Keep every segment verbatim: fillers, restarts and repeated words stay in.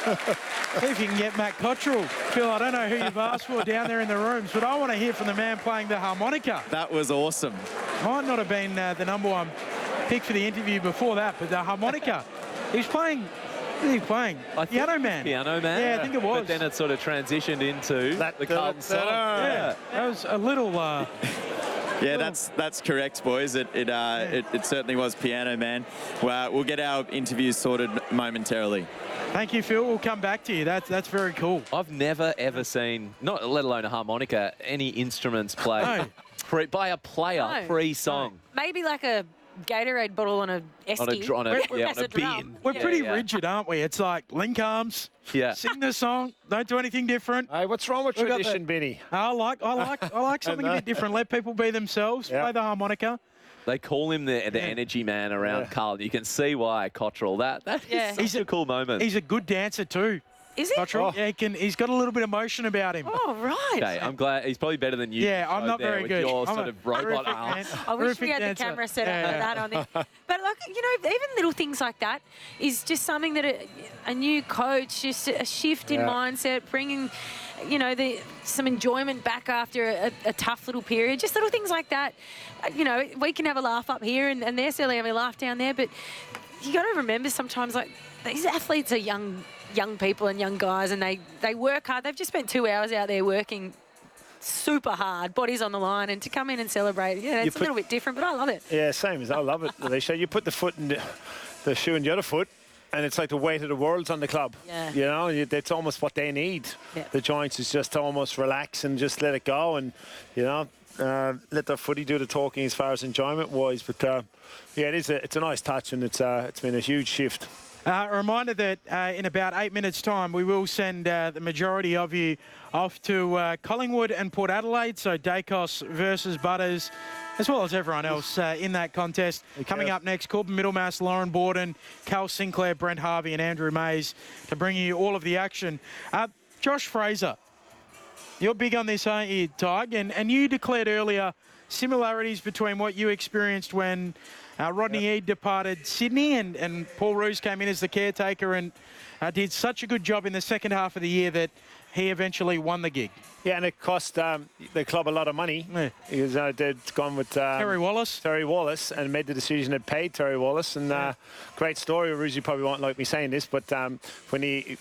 See if you can get Matt Cottrell. Phil, I don't know who you've asked for down there in the rooms, but I want to hear from the man playing the harmonica. That was awesome. Might not have been uh, the number one pick for the interview before that, but the harmonica. He's playing... What are you playing? I Piano Man. Piano Man. Yeah, I think it was. But then it sort of transitioned into That- the Carlton that- song. Yeah, that was a little... Uh, Yeah, that's that's correct, boys. It it, uh, it it certainly was Piano Man. Well, we'll get our interviews sorted momentarily. Thank you, Phil. We'll come back to you. That's that's very cool. I've never, ever seen, not let alone a harmonica, any instruments played No. pre, by a player No. pre-song. Maybe like a Gatorade bottle on a esky. On a, dr- on a, yeah, as on a drum. bin. We're Yeah. pretty yeah. rigid, aren't we? It's like link arms, Yeah. sing the song, don't do anything different. Hey, what's wrong with We've got tradition, the- Benny? I like, I like, I like something a bit different. Let people be themselves. Yeah. Play the harmonica. They call him the, the Yeah. energy man around Yeah. Carlton. You can see why Cottrell. That, that Yeah. is such He's a, a- cool moment. He's a good dancer too. Is he? Cottrell. Oh. Yeah, he can. He's got a little bit of emotion about him. Oh, right. Okay, I'm glad. He's probably better than you. Yeah, I'm both not there very with good. Your I'm sort a of robot horrific arm. dancer. I wish we Horrific had dancer. the camera set up Yeah. like that on there. But, like, you know, even little things like that is just something that a, a new coach, just a shift in Yeah. mindset, bringing, you know, the some enjoyment back after a, a tough little period. Just little things like that. Uh, You know, we can have a laugh up here and, and they're certainly having a laugh down there. But you got to remember sometimes, like, these athletes are young young people and young guys, and they, they work hard. They've just spent two hours out there working super hard, bodies on the line, and to come in and celebrate, yeah, it's a put- little bit different, but I love it. Yeah, same as I love it, Alicia. You put the foot in the, the shoe in the other foot, and it's like the weight of the world's on the club. Yeah. You know, you- that's almost what they need. Yeah. The joints is just to almost relax and just let it go, and you know, uh, let the footy do the talking as far as enjoyment wise. But uh, yeah, it is. A, it's a nice touch, and it's uh, it's been a huge shift. Uh, a reminder that uh, in about eight minutes' time, we will send uh, the majority of you off to uh, Collingwood and Port Adelaide. So Dacos versus Butters, as well as everyone else uh, in that contest. Coming up next, Corbin Middlemass, Lauren Borden, Cal Sinclair, Brent Harvey and Andrew Mays to bring you all of the action. Uh, Josh Fraser, you're big on this, aren't you, Tig? And, and you declared earlier similarities between what you experienced when uh, Rodney Eade departed Sydney and, and Paul Roos came in as the caretaker and uh, did such a good job in the second half of the year that he eventually won the gig. Yeah, and it cost um, the club a lot of money Yeah. because uh, they'd gone with um, Terry Wallace. Terry Wallace and made the decision to pay Terry Wallace. And uh, great story. Ruzi probably won't like me saying this, but um, when he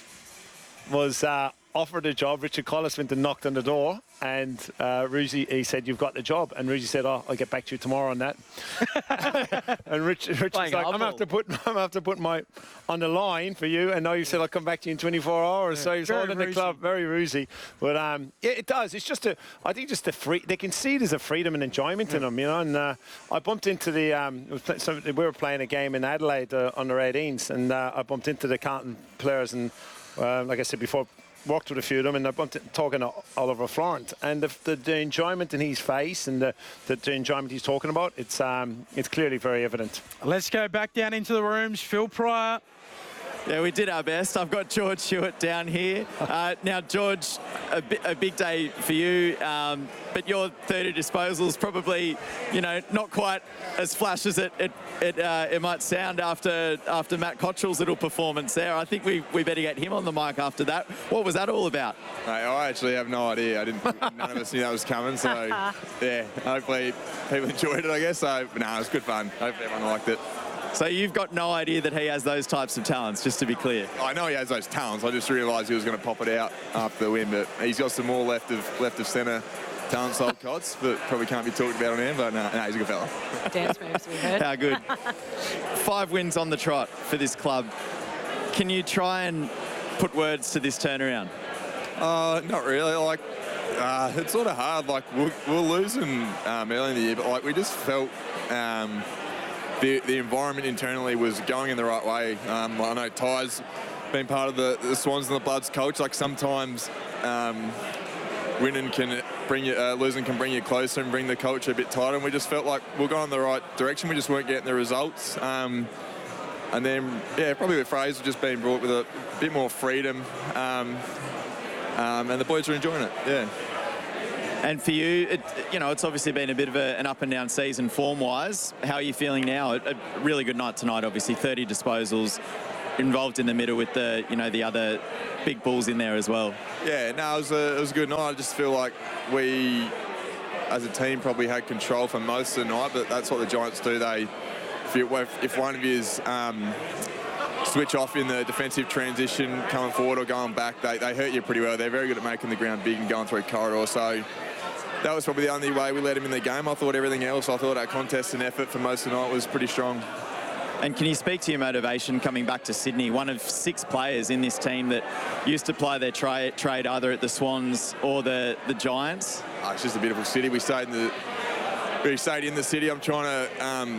was uh, offered a job, Richard Collis went and knocked on the door, and uh, Ruzi, he said, "You've got the job." And Ruzi said, "Oh, I'll get back to you tomorrow on that." And Rich, Richard's Playing like, "I'm gonna have humble. to put, I'm gonna have to put my on the line for you." And now you said, "I'll come back to you in twenty-four hours." So he's Very holding the Ruzi. club, very Ruzi. But um, yeah, it does. It's just a, I think just a free. They can see there's a freedom and enjoyment in them, you know. And uh, I bumped into the, um, it was play- so we were playing a game in Adelaide uh, under eighteens, and uh, I bumped into the Carlton players, and uh, like I said before, walked with a few of them, and I bumped into, talking to Oliver Florent, and the, the, the enjoyment in his face and the, the, the enjoyment he's talking about, it's um, it's clearly very evident. Let's go back down into the rooms. Phil Pryor. Yeah, we did our best. I've got George Hewitt down here. Uh, now, George, a, bi- a big day for you, um, but your thirty disposals probably, you know, not quite as flash as it it it, uh, it might sound after after Matt Cottrell's little performance there. I think we we better get him on the mic after that. What was that all about? Mate, I actually have no idea. I didn't. None of us knew that was coming. So yeah, hopefully people enjoyed it. I guess. So no, it was good fun. Hopefully everyone liked it. So you've got no idea that he has those types of talents, just to be clear. I know he has those talents. I just realised he was going to pop it out after the win, but he's got some more left of left of centre talents, old cots, but probably can't be talked about on air. But no, no, he's a good fella. Dance moves we heard. How good. Five wins on the trot for this club. Can you try and put words to this turnaround? Uh, not really. Like, uh, it's sort of hard. Like, we're, we're losing um, early in the year, but like we just felt um, the the environment internally was going in the right way. Um, I know Ty's been part of the, the Swans and the Bloods coach. Like sometimes um, winning can bring you, uh, losing can bring you closer and bring the culture a bit tighter. And we just felt like we're going in the right direction. We just weren't getting the results. Um, and then, yeah, probably with Fraser just being brought with a bit more freedom. Um, um, and the boys are enjoying it, yeah. And for you, it, you know, it's obviously been a bit of a, an up and down season form-wise. How are you feeling now? A, a really good night tonight, obviously, thirty disposals. involved in the middle with the, you know, the other big bulls in there as well. Yeah, no, it was a, it was a good night. I just feel like we, as a team, probably had control for most of the night, but that's what the Giants do. They, if, you, if one of you's um, switch off in the defensive transition, coming forward or going back, they, they hurt you pretty well. They're very good at making the ground big and going through corridor. So that was probably the only way we let him in the game. I thought everything else, I thought our contest and effort for most of the night was pretty strong. And can you speak to your motivation coming back to Sydney? One of six players in this team that used to play their tra trade either at the Swans or the, the Giants. Oh, it's just a beautiful city. We stayed in the we stayed in the city. I'm trying to um,